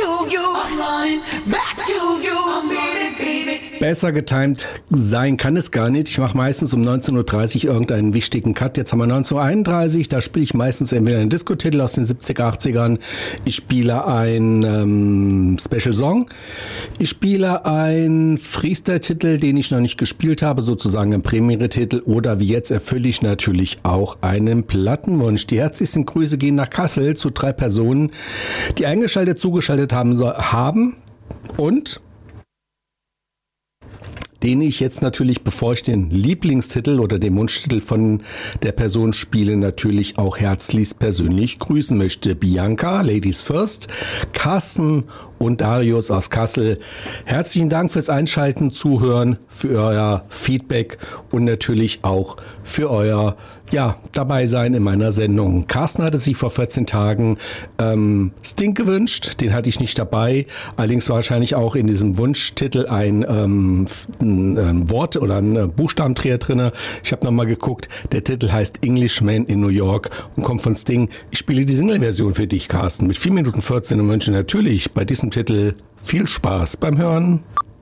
to you. I'm running back to you. I'm running, baby. Besser getimt sein kann es gar nicht. Ich mache meistens um 19.30 Uhr irgendeinen wichtigen Cut. Jetzt haben wir 19.31 Uhr, da spiele ich meistens entweder einen Disco-Titel aus den 70er, 80ern. Ich spiele einen Special Song. Ich spiele einen Freestyle-Titel, den ich noch nicht gespielt habe, sozusagen einen Premiere-Titel. Oder wie jetzt erfülle ich natürlich auch einen Plattenwunsch. Die herzlichsten Grüße gehen nach Kassel zu 3 Personen, die zugeschaltet haben und den ich jetzt natürlich, bevor ich den Lieblingstitel oder den Wunschtitel von der Person spiele, natürlich auch herzlichst persönlich grüßen möchte. Bianca, Ladies First, Carsten und Darius aus Kassel. Herzlichen Dank fürs Einschalten, Zuhören, für euer Feedback und natürlich auch für euer dabei sein in meiner Sendung. Carsten hatte sich vor 14 Tagen Sting gewünscht, den hatte ich nicht dabei. Allerdings wahrscheinlich auch in diesem Wunschtitel ein Wort oder ein Buchstabendreher drin. Ich habe nochmal geguckt, der Titel heißt Englishman in New York und kommt von Sting. Ich spiele die Single-Version für dich, Carsten, mit 4 Minuten 14 und wünsche natürlich bei diesem Titel viel Spaß beim Hören.